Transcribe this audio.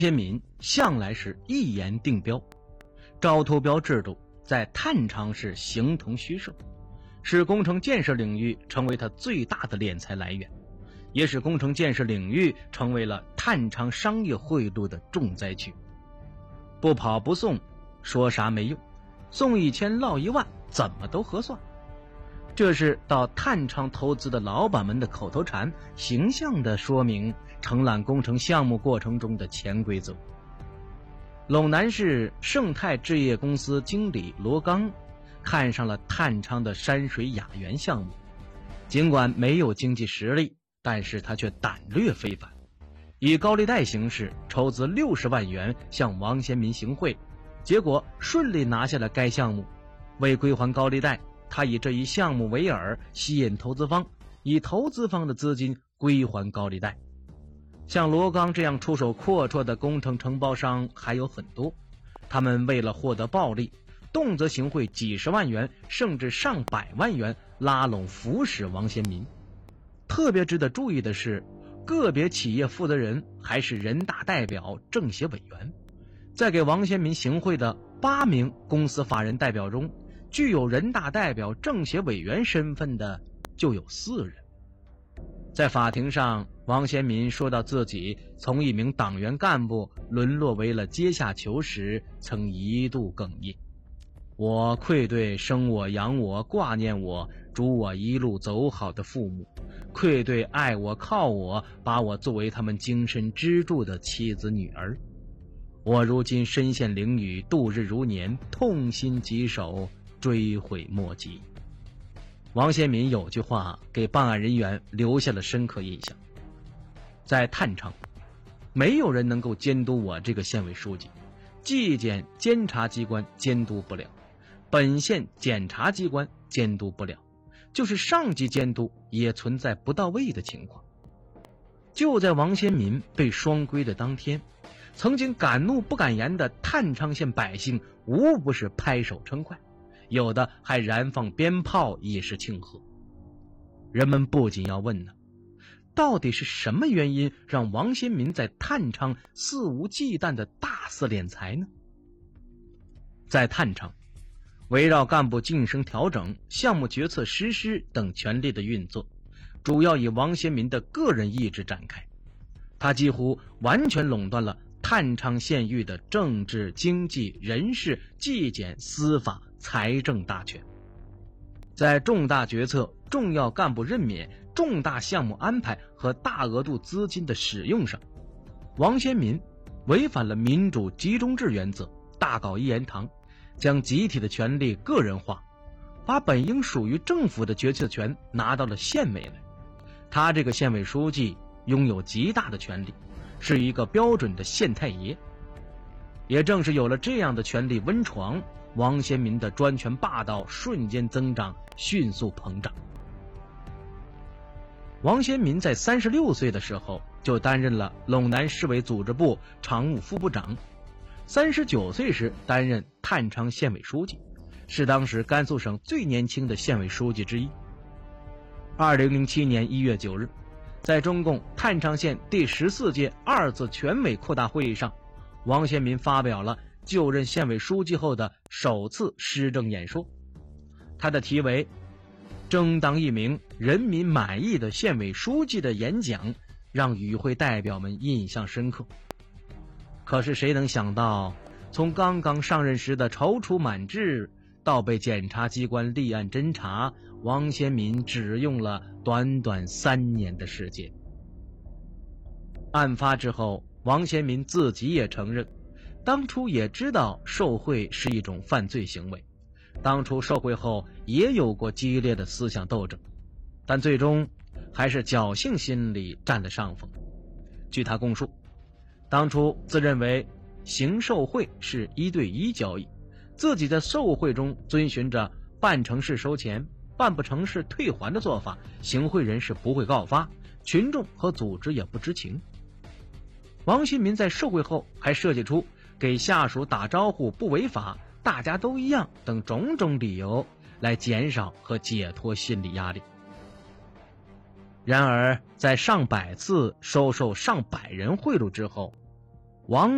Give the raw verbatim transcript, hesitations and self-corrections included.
先民向来是一言定标，招投标制度在探长是形同虚设，使工程建设领域成为他最大的敛财来源，也使工程建设领域成为了探长商业贿赂的重灾区。不跑不送，说啥没用，送一千落一万，怎么都合算。这是到探长投资的老板们的口头禅，形象地说明承揽工程项目过程中的潜规则。陇南市盛泰置业公司经理罗刚看上了探长的山水雅园项目，尽管没有经济实力，但是他却胆略非凡，以高利贷形式筹资六十万元向王先民行贿，结果顺利拿下了该项目。为归还高利贷，他以这一项目为饵，吸引投资方，以投资方的资金归还高利贷。像罗刚这样出手阔绰的工程承包商还有很多，他们为了获得暴利，动辄行贿几十万元甚至上百万元，拉拢扶使王先民。特别值得注意的是，个别企业负责人还是人大代表、政协委员。在给王先民行贿的八名公司法人代表中，具有人大代表、政协委员身份的就有四人。在法庭上，王先民说到自己从一名党员干部沦落为了阶下囚时，曾一度哽咽：我愧对生我养我挂念我嘱我一路走好的父母，愧对爱我靠我把我作为他们精神支柱的妻子女儿。我如今身陷囹圄，度日如年，痛心疾首，追悔莫及。王先民有句话给办案人员留下了深刻印象：在探长，没有人能够监督我这个县委书记，纪检监察机关监督不了，本县检察机关监督不了，就是上级监督也存在不到位的情况。就在王先民被双规的当天，曾经敢怒不敢言的探长县百姓无不是拍手称快，有的还燃放鞭炮以示庆贺。人们不仅要问呢，到底是什么原因让王先民在探长肆无忌惮的大肆敛财呢？在探长，围绕干部晋升调整、项目决策实施等权力的运作，主要以王先民的个人意志展开。他几乎完全垄断了探长县域的政治、经济、人事、纪检、司法、财政大权。在重大决策、重要干部任免、重大项目安排和大额度资金的使用上，王先民违反了民主集中制原则，大搞一言堂，将集体的权力个人化，把本应属于政府的决策权拿到了县委来。他这个县委书记拥有极大的权力，是一个标准的县太爷。也正是有了这样的权力温床，王先民的专权霸道瞬间增长，迅速膨胀。王先民在三十六岁的时候就担任了陇南市委组织部常务副部长，三十九岁时担任探长县委书记，是当时甘肃省最年轻的县委书记之一。二零零七年一月九日，在中共探长县第十四届二次全委扩大会议上，王先民发表了就任县委书记后的首次施政演说。他的题为争当一名人民满意的县委书记的演讲，让与会代表们印象深刻。可是谁能想到，从刚刚上任时的踌躇满志，到被检察机关立案侦查，王先民只用了短短三年的时间。案发之后，王先民自己也承认，当初也知道受贿是一种犯罪行为，当初受贿后也有过激烈的思想斗争，但最终还是侥幸心理占了上风。据他供述，当初自认为行受贿是一对一交易，自己在受贿中遵循着办成事收钱，办不成事退还的做法，行贿人是不会告发，群众和组织也不知情。王先民在受贿后还设计出给下属打招呼不违法、大家都一样等种种理由来减少和解脱心理压力。然而在上百次收受上百人贿赂之后，王